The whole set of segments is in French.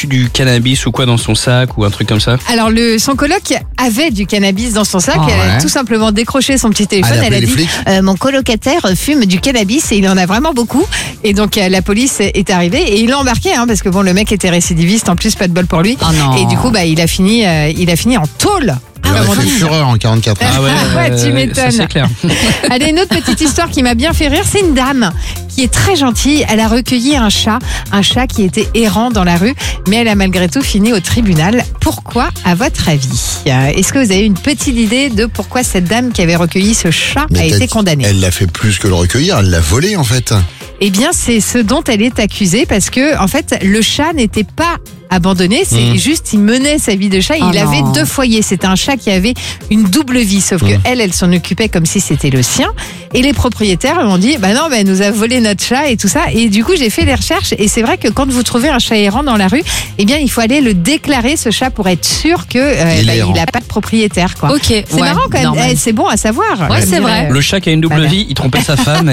foutu du cannabis ou quoi dans son sac ou un truc comme ça? Alors son coloc avait du cannabis dans son sac. Ah, Elle a ouais. tout simplement décroché son petit téléphone. Elle a Elle a appelé dit les flics. mon colocataire fume du cannabis et il en a vraiment beaucoup. Et donc la police est arrivée et il l'a embarqué parce que bon, le mec était récidiviste, en plus pas de bol pour lui. Oh non. Et du coup il a fini en tôle. Il comme aurait on fait dit. fureur en 44 ans. Ah ouais, Ouais, tu m'étonnes. ça, c'est clair. Allez, une autre petite histoire qui m'a bien fait rire, c'est une dame qui est très gentille. Elle a recueilli un chat qui était errant dans la rue, mais elle a malgré tout fini au tribunal. Pourquoi, à votre avis? Est-ce que vous avez une petite idée de pourquoi cette dame qui avait recueilli ce chat Mais a été peut-être condamnée? Elle l'a fait plus que le recueillir, elle l'a volé en fait. Eh bien, c'est ce dont elle est accusée parce que, en fait, le chat n'était pas abandonné, c'est juste il menait sa vie de chat. Oh Il non. avait 2 foyers. C'était un chat qui avait une double vie, sauf que elle s'en occupait comme si c'était le sien. Et les propriétaires lui ont dit, bah non, elle nous a volé notre chat et tout ça. Et du coup, j'ai fait des recherches et c'est vrai que quand vous trouvez un chat errant dans la rue, eh bien, il faut aller le déclarer, ce chat, pour être sûr que Il est errant. il n'a pas de propriétaire, quoi. Ok, C'est ouais, marrant quand même. normal. C'est bon à savoir. Ouais, Comme c'est dirait, vrai. Le chat qui a une double Voilà. vie, il trompait sa femme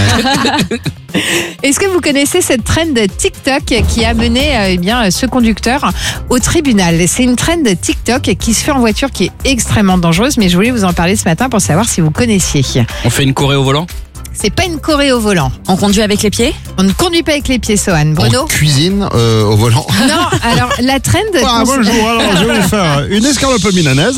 et Est-ce que vous connaissez cette trend TikTok qui a mené ce conducteur au tribunal? C'est une trend TikTok qui se fait en voiture qui est extrêmement dangereuse, mais je voulais vous en parler ce matin pour savoir si vous connaissiez. on fait une choré au volant? C'est pas une choré au volant. On conduit avec les pieds? On ne conduit pas avec les pieds, Sohan. En Bruno? cuisine au volant. Non, alors la trend... Bonjour, alors je vais vous faire une escalope milanaise.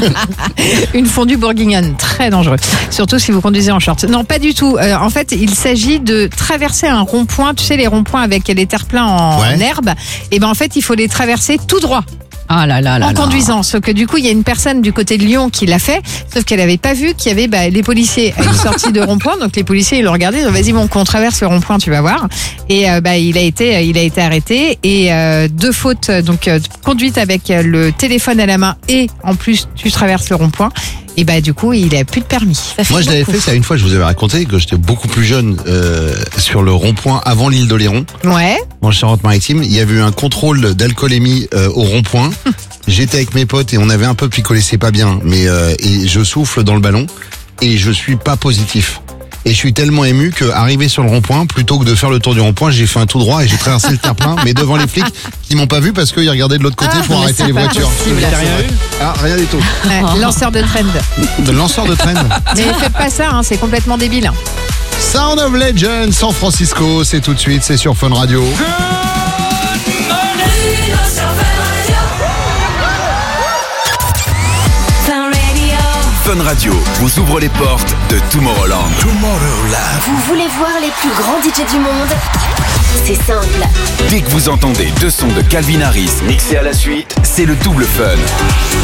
Une fondue bourguignonne, très dangereux. Surtout si vous conduisez en short. Non, pas du tout. En fait, il s'agit de traverser un rond-point. Tu sais, les ronds-points avec les terre-pleins en Ouais. herbe. Et ben en fait, il faut les traverser tout droit. Ah là là là En là. conduisant, sauf que du coup il y a une personne du côté de Lyon qui l'a fait, sauf qu'elle avait pas vu qu'il y avait les policiers à une sortie de rond-point, donc les policiers ils l'ont regardé, ils ont dit vas-y bon qu'on traverse le rond-point tu vas voir, et il a été arrêté et 2 fautes, donc conduite avec le téléphone à la main et en plus tu traverses le rond-point, et du coup il a plus de permis. Ça fait Moi je l'avais beaucoup. fait ça une fois, je vous avais raconté que j'étais beaucoup plus jeune sur le rond-point avant l'île d'Oléron, Ouais. en Charente-Maritime. Il y avait eu un contrôle d'alcoolémie au rond-point. J'étais avec mes potes et on avait un peu picolé, c'est pas bien, mais et je souffle dans le ballon et je suis pas positif. Et je suis tellement ému que arrivé sur le rond-point, plutôt que de faire le tour du rond-point, j'ai fait un tout droit et j'ai traversé le terre-plein, mais devant les flics qui m'ont pas vu parce qu'ils regardaient de l'autre côté pour mais arrêter c'est les pas voitures. possible. T'as rien eu? Ah, rien du tout. Ouais, lanceur de trend. De lanceur de train. Mais faites pas ça, c'est complètement débile. Sound of Legend, San Francisco, c'est tout de suite, c'est sur Fun Radio. Fun Radio vous ouvre les portes de Tomorrowland. Vous voulez voir les plus grands DJ du monde? C'est simple. Dès que vous entendez 2 sons de Calvin Harris mixés à la suite, c'est le double fun.